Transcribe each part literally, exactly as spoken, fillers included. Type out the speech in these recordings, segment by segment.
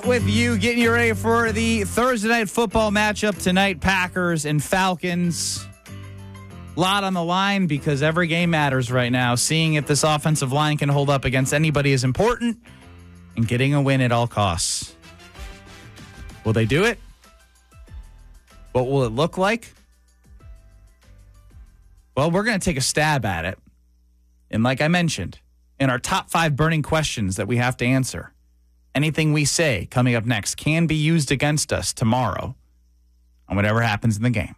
With you, getting you ready for the Thursday night football matchup tonight, Packers and Falcons. A lot on the line because every game matters right now. Seeing if this offensive line can hold up against anybody is important, and getting a win at all costs. Will they do it? What will it look like? Well, we're going to take a stab at it. And like I mentioned, in our top five burning questions that we have to answer, anything we say coming up next can be used against us tomorrow on whatever happens in the game.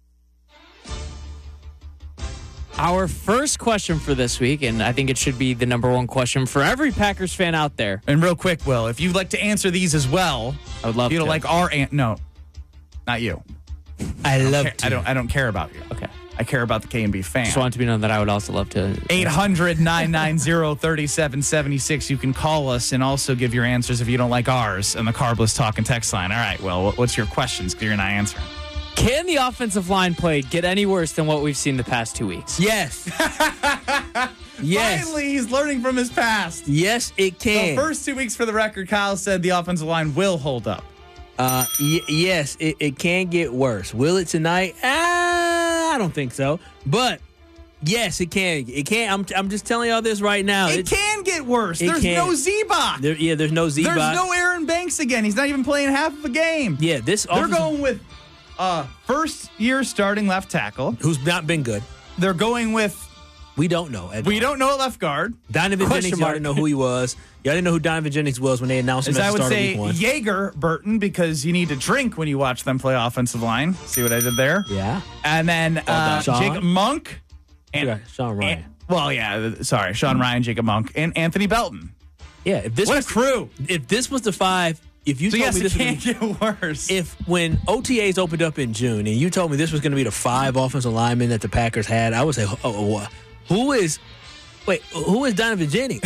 Our first question for this week, and I think it should be the number one question for every Packers fan out there. And real quick, Will, if you'd like to answer these as well, I would love you to. don't like our an- no, not you. I, I love care, to. I don't. I don't care about you. Okay. I care about the K and B fan. Just want it to be known that I would also love to. eight hundred, nine nine zero, three seven seven six. You can call us and also give your answers if you don't like ours on the Carbless Talk and Text line. All right, well, what's your questions? Because you're not answering. Can the offensive line play get any worse than what we've seen the past two weeks? Yes. Yes. Finally, he's learning from his past. Yes, it can. The first two weeks for the record, Kyle said the offensive line will hold up. Uh, y- yes, it, it can get worse. Will it tonight? Ah, I don't think so. But yes, it can. It can. I'm. I'm just telling y'all this right now. It It's- can get worse. it There's can. no Z-Bot. There, yeah, there's no Z. There's no Aaron Banks again. He's not even playing half of a game. Yeah, this. They're offensive- going with uh, first year starting left tackle. who's not been good. They're going with We don't know. at we all. don't know at left guard. Donovan Question Jennings. Y'all mark. didn't know who he was. Y'all didn't know who Donovan Jennings was when they announced him As as I the would starter say, week one. Jaeger Burton, because you need to drink when you watch them play offensive line. See what I did there? Yeah. And then uh, done. Sean? Jacob Monk. And, Okay, Sean Ryan. and- well, yeah, sorry, Sean Ryan, Jacob Monk, and Anthony Belton. Yeah. If this What was a crew. if this was the five, if you So told yes, me it this was can't gonna be- get worse. if when O T As opened up in June and you told me this was going to be the five offensive linemen that the Packers had, I would say, oh, oh, what? Who is? Wait, who is Donovan Jennings?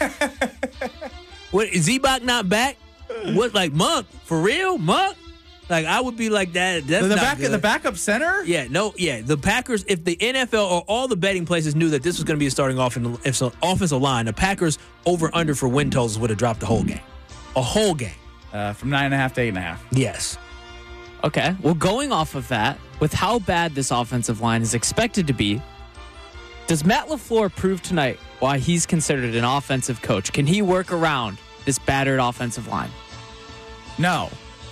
What is Z-Bach not back? What, like Monk for real? Monk? Like I would be like that. That's the not back, good. the backup center. Yeah, no, yeah. The Packers, if the N F L or all the betting places knew that this was going to be a starting offensive, if so, offensive line, the Packers over under for win totals would have dropped the whole game, a whole game. Uh, from nine and a half to eight and a half. Yes. Okay. Well, going off of that, with how bad this offensive line is expected to be, does Matt LaFleur prove tonight why he's considered an offensive coach? Can he work around this battered offensive line? No.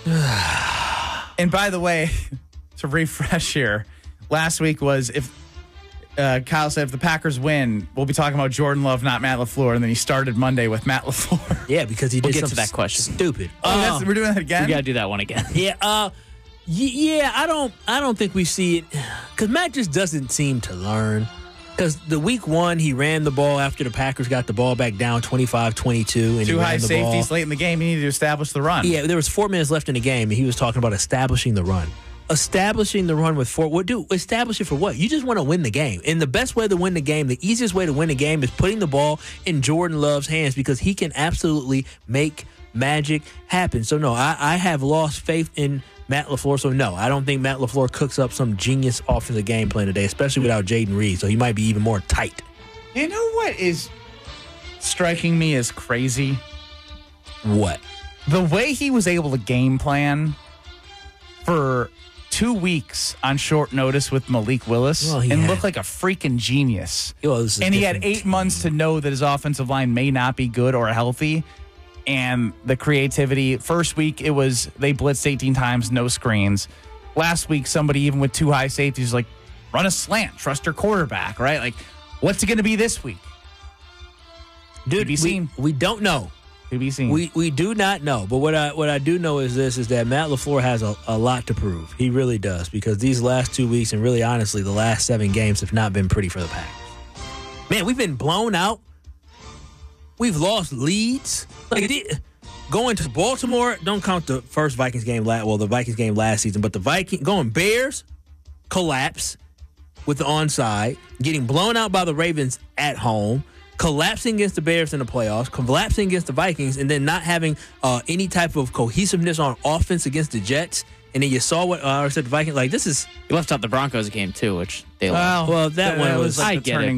And by the way, to refresh here, last week was if uh, Kyle said if the Packers win, we'll be talking about Jordan Love, not Matt LaFleur, and then he started Monday with Matt LaFleur. Yeah, because he We'll did get to something that question. stupid. Oh, Uh, that's, we're doing that again? We got to do that one again. yeah, uh, y- yeah. I don't, I don't think we see it because Matt just doesn't seem to learn. Because the week one, he ran the ball after the Packers got the ball back down twenty-five twenty-two. And Two he high ran the safeties ball. late in the game. You need to establish the run. Yeah, there was four minutes left in the game, and he was talking about establishing the run. Establishing the run with four. What do establish it for? What? You just want to win the game, and the best way to win the game, the easiest way to win the game, is putting the ball in Jordan Love's hands because he can absolutely make magic happen. So no, I, I have lost faith in Matt LaFleur. So no, I don't think Matt LaFleur cooks up some genius offensive game plan today, especially without Jaden Reed. So he might be even more tight. You know what is striking me as crazy? What? The way he was able to game plan for two weeks on short notice with Malik Willis Well, he and had- look like a freaking genius. Well, this is And he had different. eight months to know that his offensive line may not be good or healthy. And the creativity. First week, it was they blitzed eighteen times, no screens. Last week, somebody even with two high safeties was like, run a slant, trust your quarterback, right? Like, what's it going to be this week? Dude, To be we, seen. we don't know. To be seen. We we do not know, but what I what I do know is this: is that Matt LaFleur has a, a lot to prove. He really does, because these last two weeks and really honestly the last seven games have not been pretty for the Packers. Man, we've been blown out. We've lost leads. Like the, going to Baltimore, don't count the first Vikings game last. Well, the Vikings game last season, but the Viking going Bears collapse with the onside, getting blown out by the Ravens at home. Collapsing against the Bears in the playoffs, collapsing against the Vikings, and then not having uh, any type of cohesiveness on offense against the Jets. And then you saw what uh, I said the Vikings, like, this is. You left out the Broncos game, too, which they lost. well, Well, that one was- like I the get it. turning